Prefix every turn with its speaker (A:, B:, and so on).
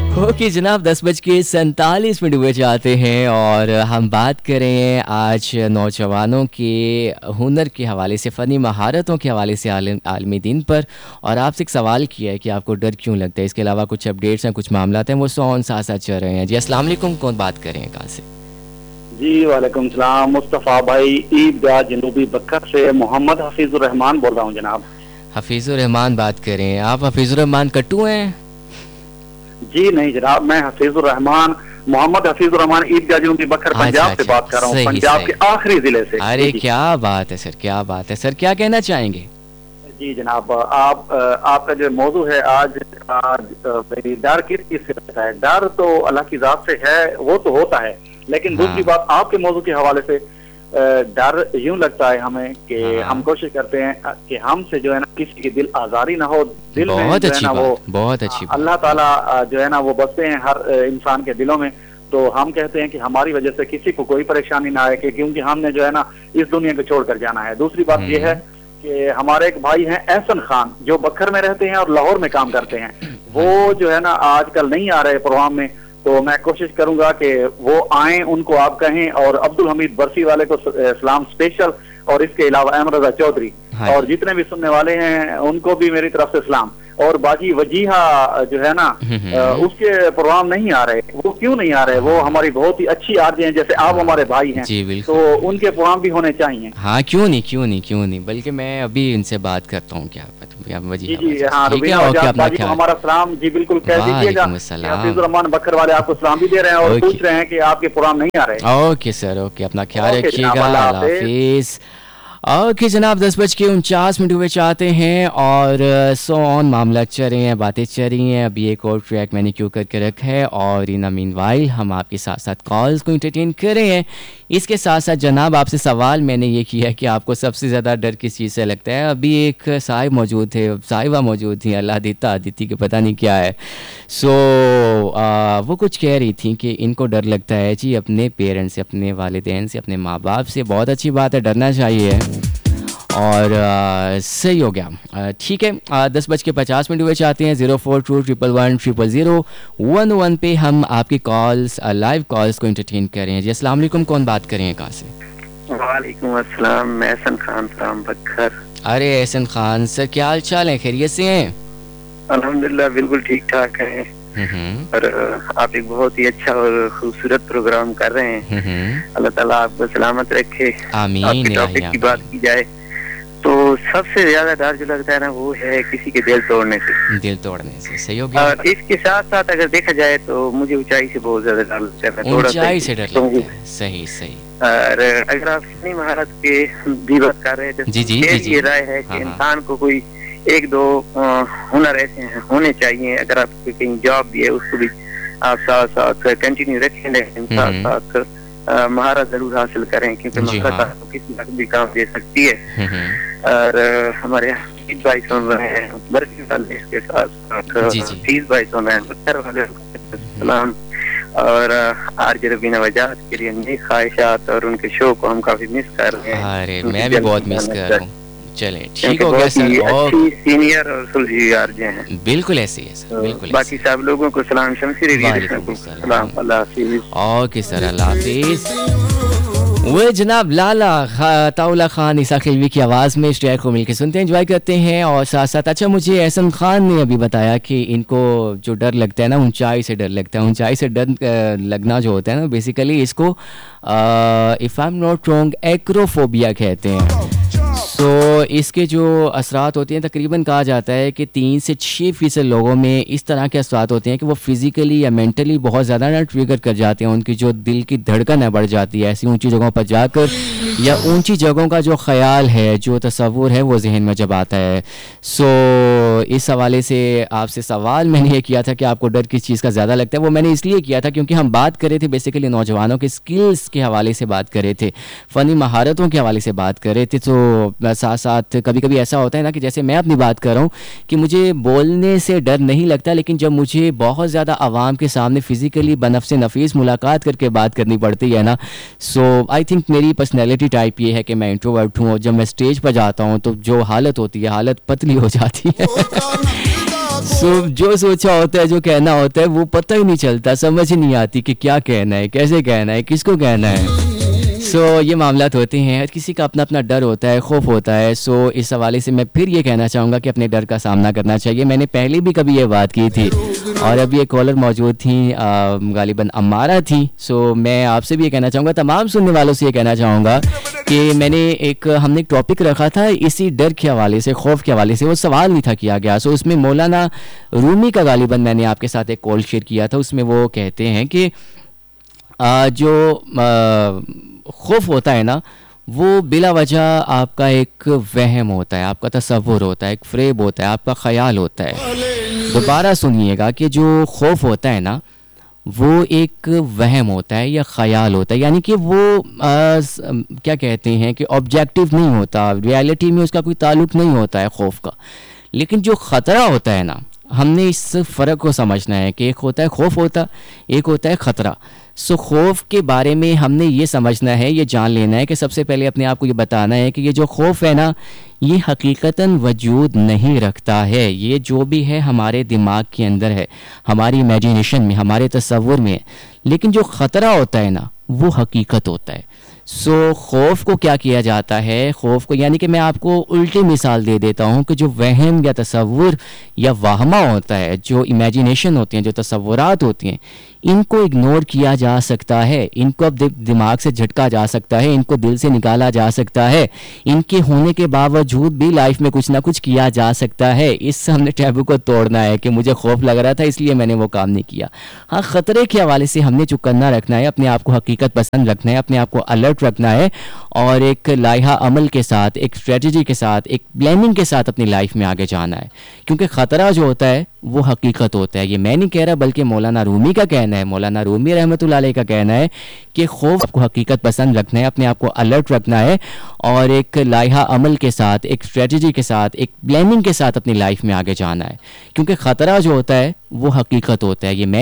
A: Okay जनाब, 10:47 हुए जाते हैं और हम बात कर रहे हैं आज नौजवानों के हुनर के हवाले से, फ़नी महारतों के हवाले से आलमी दिन पर। और आपसे एक सवाल किया है कि आपको डर क्यों लगता है। इसके अलावा कुछ अपडेट्स हैं, कुछ मामला हैं, वो साथ साथ चल रहे हैं। जी अस्सलाम वालेकुम, कौन बात कर रहे हैं, कहाँ से?
B: जी वालेकुम सलाम, मुस्तफ़ा भाई ईदगाह जनूबी बकर से मोहम्मद हफीजुर रहमान बोल रहा हूँ जनाब।
A: हफीजुर रहमान बात कर रहे हैं आप? हफीजुर रहमान कट्टू हैं?
B: जी नहीं जनाब, मैं हफीजुर रहमान, मोहम्मद हफीजुर रहमान ईदगाह जनूबी बकर पंजाब से बात कर रहा हूँ, पंजाब के आखिरी जिले से।
A: अरे क्या बात है सर, क्या बात है सर, क्या कहना चाहेंगे?
B: जी जनाब, आपका जो मौजू है आज डर किस चीज से रहता है? डर तो अल्लाह की जात से है, वो तो होता है, लेकिन दूसरी बात आपके मौजू के हवाले से डर यूं लगता है हमें कि हम कोशिश करते हैं कि हमसे जो है ना किसी की दिल आजारी ना हो। दिल में
A: बहुत
B: जो है
A: अच्छी
B: ना
A: बात,
B: वो
A: बहुत अच्छी बात।
B: अल्लाह ताला जो है ना वो बसते हैं हर इंसान के दिलों में। तो हम कहते हैं कि हमारी वजह से किसी को कोई परेशानी ना आए, क्योंकि हमने जो है ना इस दुनिया को छोड़कर जाना है। दूसरी बात ये है कि हमारे एक भाई हैं एहसन खान, जो बखर में रहते हैं और लाहौर में काम करते हैं। वो जो है ना आजकल नहीं आ रहे प्रोग्राम में, तो मैं कोशिश करूंगा कि वो आए, उनको आप कहें। और अब्दुल हमीद बरसी वाले को सलाम स्पेशल, और इसके अलावा अहमद रजा चौधरी और जितने भी सुनने वाले हैं उनको भी मेरी तरफ से सलाम। और बाजी वजीहा जो है ना उसके प्रोग्राम नहीं आ रहे। वो क्यों नहीं आ रहे? वो हमारी बहुत ही अच्छी आरजे हैं, जैसे आप हमारे भाई हैं, तो उनके प्रोग्राम भी होने चाहिए।
A: हाँ क्यों नहीं, क्यों नहीं, क्यों नहीं, बल्कि मैं अभी इनसे बात करता हूँ। क्या
B: जी जी हाँ, रुबीना बाजी को हमारा सलाम जी बिल्कुल कह दीजिएगा। हफीजुर रहमान बखर वाले आपको सलाम भी दे रहे हैं और पूछ रहे हैं कि आपके प्रोग्राम नहीं आ रहे।
A: ओके सर, ओके, अपना ख्याल रखिएगा, अल्लाह हाफिज। ओके जनाब, 10:49 हुए चाहते हैं और सो ऑन मामला चल रहे हैं, बातें चल रही हैं। अभी एक और ट्रैक मैंने क्यों करके रखा है और इन मीनवाइल हम आपके साथ साथ कॉल्स को इंटरटेन कर रहे हैं। इसके साथ साथ जनाब आपसे सवाल मैंने ये किया कि आपको सबसे ज़्यादा डर किस चीज़ से लगता है। अभी एक साहिब मौजूद थे, साहिबा मौजूद थी, अल्लाह देता आदिति के पता नहीं क्या है। सो वो कुछ कह रही थी कि इनको डर लगता है जी अपने पेरेंट्स से, अपने वालिदैन से, अपने माँ बाप से। बहुत अच्छी बात है, डरना चाहिए और सही हो गया। ठीक है, 10:50 हुए चाहते हैं। 0421110011 पे हम आपकी कॉल्स, लाइव कॉल्स को इंटरटेन कर रहे हैं। जी अस्सलाम वालेकुम, कौन बात कर रहे हैं, कहाँ से?
C: वालेकुम अस्सलाम, मैं एहसन खान फ्रॉम बखर।
A: अरे एहसन खान सर, क्या हाल चाल है, खैरियत से हैं?
C: अल्हम्दुलिल्लाह बिल्कुल ठीक ठाक है। और आप एक बहुत ही अच्छा और खूबसूरत प्रोग्राम कर रहे हैं। अल्लाह ताला आपको सलामत रखे।
A: आमीन।
C: आपके टॉपिक की बात की जाए तो सबसे ज्यादा डर जो लगता है ना वो है किसी के दिल तोड़ने से।
A: दिल तोड़ने से, सही हो गया।
C: और इसके साथ साथ अगर देखा जाए तो मुझे ऊंचाई से बहुत ज्यादा डर लगता है।
A: ऊंचाई से डर लगता है, सही सही।
C: और अगर आप फनी महारत के भी बात कर रहे थे, ये राय है कि इंसान को कोई एक दो हुनर ऐसे होने चाहिए। अगर आप कहीं जॉब भी है उसको भी आप साथ साथ कंटिन्यू रखें, लेकिन साथ साथ महारत जरूर हासिल करें, क्योंकि महारत आपको किसी वक्त भी काम दे सकती है। और हमारे भाई सुन रहे हैं बरसी वाले, इसके साथ फीस भाई सुन रहे हैं बखर वाले, सलाम। और आरजे रबीना वजात के लिए नई ख्वाहिशात और उनके शो को हम काफी मिस कर रहे हैं।
A: अरे मैं भी बहुत मिस कर रहा हूँ। चलें ठीक हो गया सर। और
C: सीनियर और सुलझी आरजे हैं,
A: बिल्कुल ऐसे ही है सर, बिल्कुल।
C: बाकी सब लोगों को सलाम, शमशीर सलाम, अल्लाह हाफिज।
A: ओके सर, अल्लाह हाफिज। वो जनाब लाला ताउला खान ईसा खिलवी की आवाज़ में इस ट्रैक को मिलकर सुनते हैं, एंजॉय करते हैं। और साथ साथ अच्छा मुझे एहसन खान ने अभी बताया कि इनको जो डर लगता है ना, ऊंचाई से डर लगता है। ऊंचाई से डर लगना जो होता है ना, बेसिकली इसको if I am not wrong acrophobia कहते हैं। तो इसके जो असरात होते हैं, तकरीबन कहा जाता है कि 3 से 6% लोगों में इस तरह के असरात होते हैं कि वो फिज़िकली या मेंटली बहुत ज़्यादा ना ट्रिगर कर जाते हैं। उनकी जो दिल की धड़कन है बढ़ जाती है ऐसी ऊंची जगहों पर जाकर, या ऊंची जगहों का जो ख्याल है, जो तस्वुर है वो जहन में जब आता है। सो इस हवाले से आपसे सवाल मैंने ये किया था कि आपको डर किस चीज़ का ज़्यादा लगता है। वो मैंने इसलिए किया था क्योंकि हम बात कर रहे थे बेसिकली नौजवानों के स्किल्स के हवाले से बात कर रहे थे, फ़नी महारतों के हवाले से बात कर रहे थे। तो साथ साथ कभी कभी ऐसा होता है ना कि जैसे मैं अपनी बात कर रहा हूँ कि मुझे बोलने से डर नहीं लगता, लेकिन जब मुझे बहुत ज़्यादा आवाम के सामने फ़िज़िकली बनफ़्स नफीस मुलाकात करके बात करनी पड़ती है ना, सो आई थिंक मेरी पर्सनैलिटी टाइप ये है कि मैं इंट्रोवर्ट हूँ। और जब मैं स्टेज पर जाता हूँ तो जो हालत होती है, हालत पतली हो जाती है। جو سوچا ہوتا ہے, جو کہنا ہوتا ہے, وہ پتہ ہی نہیں چلتا, سمجھ ہی نہیں آتی کہ کیا کہنا ہے, کیسے کہنا ہے, کس کو کہنا ہے. یہ معاملات ہوتے ہیں, ہر کسی کا اپنا اپنا ڈر ہوتا ہے, خوف ہوتا ہے. اس حوالے سے میں پھر یہ کہنا چاہوں گا کہ اپنے ڈر کا سامنا کرنا چاہیے. میں نے پہلے بھی کبھی یہ بات کی تھی, اور اب یہ کالر موجود تھیں, غالباً امارہ تھی. میں آپ سے بھی یہ کہنا چاہوں گا, تمام سننے والوں سے یہ کہنا چاہوں گا کہ ہم نے ایک ٹاپک رکھا تھا اسی ڈر کے حوالے سے, خوف کے حوالے سے. وہ سوال نہیں تھا کیا گیا. اس میں مولانا رومی کا غالباً میں نے آپ کے ساتھ ایک کال شیئر کیا تھا. اس میں وہ کہتے ہیں کہ جو خوف ہوتا ہے نا, وہ بلا وجہ آپ کا ایک وہم ہوتا ہے, آپ کا تصور ہوتا ہے, ایک فریب ہوتا ہے, آپ کا خیال ہوتا ہے. دوبارہ سنیے گا کہ جو خوف ہوتا ہے نا, وہ ایک وہم ہوتا ہے یا خیال ہوتا ہے. یعنی کہ وہ کیا کہتے ہیں کہ آبجیکٹیو نہیں ہوتا, ریالٹی میں اس کا کوئی تعلق نہیں ہوتا ہے خوف کا. لیکن جو خطرہ ہوتا ہے نا, ہم نے اس فرق کو سمجھنا ہے کہ ایک ہوتا ہے خوف ہوتا, ایک ہوتا ہے خطرہ. خوف کے بارے میں ہم نے یہ سمجھنا ہے, یہ جان لینا ہے کہ سب سے پہلے اپنے آپ کو یہ بتانا ہے کہ یہ جو خوف ہے نا, یہ حقیقتاً وجود نہیں رکھتا ہے. یہ جو بھی ہے ہمارے دماغ کے اندر ہے, ہماری امیجینیشن میں, ہمارے تصور میں ہے. لیکن جو خطرہ ہوتا ہے نا, وہ حقیقت ہوتا ہے. خوف کو کیا کیا جاتا ہے, خوف کو یعنی کہ میں آپ کو الٹی مثال دے دیتا ہوں کہ جو وہم یا تصور یا واہمہ ہوتا ہے, جو امیجینیشن ہوتی ہیں, جو تصورات ہوتی ہیں, ان کو اگنور کیا جا سکتا ہے, ان کو اب دماغ سے جھٹکا جا سکتا ہے, ان کو دل سے نکالا جا سکتا ہے. ان کے ہونے کے باوجود بھی لائف میں کچھ نہ کچھ کیا جا سکتا ہے. اس سے ہم نے ٹیبو کو توڑنا ہے کہ مجھے خوف لگ رہا تھا اس لیے میں نے وہ کام نہیں کیا. ہاں, خطرے کے حوالے سے ہم نے چکنا رکھنا ہے, اپنے آپ کو حقیقت پسند رکھنا ہے, اپنے آپ کو الرٹ رکھنا ہے, اور ایک لائحہ عمل کے ساتھ, ایک اسٹریٹجی کے ساتھ, ایک پلاننگ کے ساتھ اپنی لائف میں آگے جانا ہے. کیونکہ خطرہ جو ہوتا ہے وہ حقیقت ہوتا ہے. یہ میں نہیں کہہ رہا, بلکہ مولانا رومی کا کہنا ہے, مولانا رومی رحمۃ اللہ علیہ کا کہنا ہے کہ خوف آپ کو حقیقت پسند رکھنا ہے, اپنے آپ کو الرٹ رکھنا ہے, اور ایک لائحہ عمل کے ساتھ, ایک اسٹریٹجی کے ساتھ, ایک پلاننگ کے ساتھ اپنی لائف میں آگے جانا ہے. کیونکہ خطرہ جو ہوتا ہے وہ حقیقت ہوتا ہے. یہ میں